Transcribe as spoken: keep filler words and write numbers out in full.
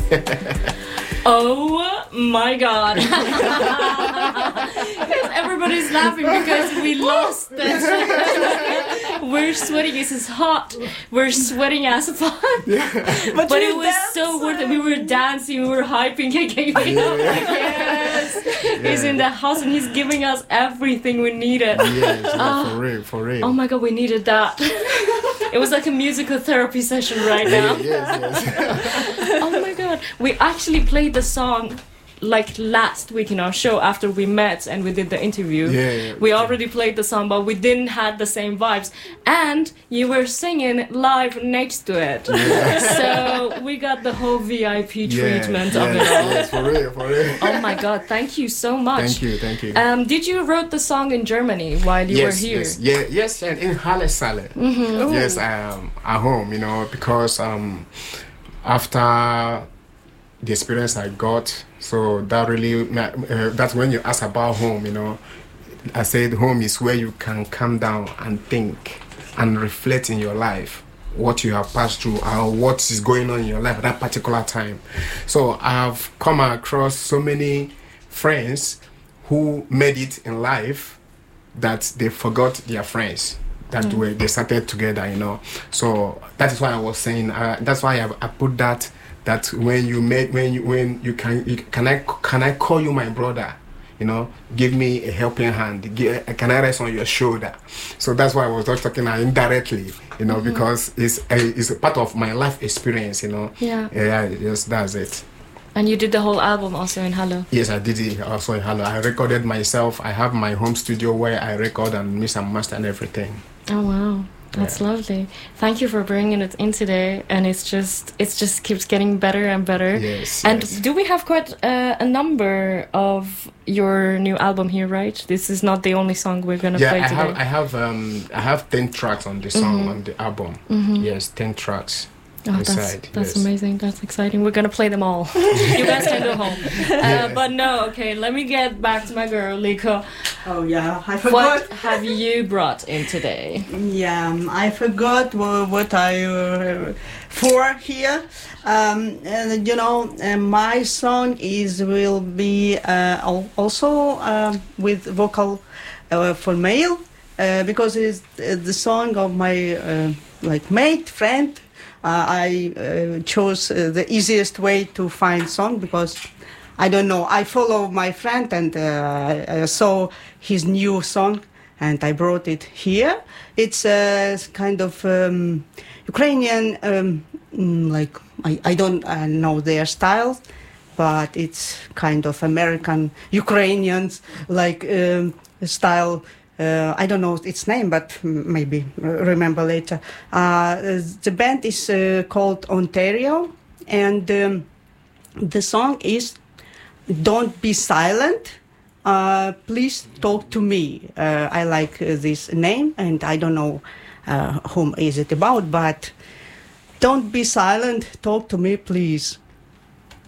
Oh my God. Because everybody's laughing because we lost this. We're sweating, it's hot. We're sweating as fuck. Yeah. But, but it was dancing. So worth it. We were dancing, we were hyping, kicking up. Like, yes. Yeah. He's in the house and he's giving us everything we needed. Yes, yeah, uh, for real, for real. Oh my God, we needed that. It was like a musical therapy session right now. Yes, yes. Oh my God. We actually played the song like last week in our show after we met and we did the interview. Yeah, yeah, we yeah. already played the song, but we didn't have the same vibes. And you were singing live next to it. Yeah. So we got the whole V I P treatment yeah, of yeah, it all. Yes, for real, for real. Oh my God, thank you so much. Thank you, thank you. Um, did you wrote the song in Germany while you yes, were here? Yes, yeah, yes, and in Halle Saale. Mm-hmm. Yes, um, at home, you know, because um, after the experience I got, so that really, uh, that's when you ask about home, you know. I said home is where you can come down and think and reflect in your life, what you have passed through or what is going on in your life at that particular time. So I've come across so many friends who made it in life that they forgot their friends. That mm. way they started together, you know. So that is why I was saying, uh, that's why I, I put that, that when you made, when you, when you can, you, can I, can I call you my brother? You know, give me a helping hand. Give, can I rest on your shoulder? So that's why I was just talking indirectly, you know, mm-hmm. because it's a, it's a part of my life experience, you know. Yeah. Yeah, yes, that's it. And you did the whole album also in Halle? Yes, I did it also in Halle. I recorded myself. I have my home studio where I record and mix and master and everything. Oh, wow. That's yeah. lovely. Thank you for bringing it in today, and it's just it just keeps getting better and better. Yes. And yes. do we have quite uh, a number of your new album here? Right. This is not the only song we're gonna yeah, play I today. have I have um I have ten tracks on the song mm-hmm. on the album. Mm-hmm. Yes, ten tracks. Oh, inside. that's that's yes. amazing. That's exciting. We're gonna play them all. You guys can go home. Uh, yeah. But no, okay. Let me get back to my girl, Liko. Oh yeah, I forgot. What have you brought in today? Yeah, I forgot what, what I uh, for here. Um, and you know, uh, my song is will be uh, also uh, with vocal uh, for male uh, because it's uh, the song of my uh, like mate friend. Uh, I uh, chose uh, the easiest way to find song because I don't know. I follow my friend and uh, I saw his new song and I brought it here. It's a kind of um, Ukrainian, um, like I, I don't uh, know their style, but it's kind of American Ukrainians like um, style. Uh, I don't know its name, but maybe remember later. Uh, the band is uh, called Ontario, and um, the song is "Don't Be Silent, uh, Please Talk to Me." Uh, I like uh, this name, and I don't know uh, whom is it about, but "Don't be silent, talk to me, please."